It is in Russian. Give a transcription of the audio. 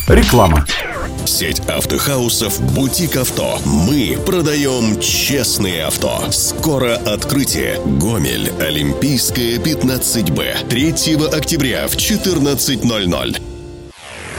Реклама. Сеть автохаусов «Бутик Авто». Мы продаем честные авто. Скоро открытие. Гомель, Олимпийская, 15Б. 3 октября в 14:00.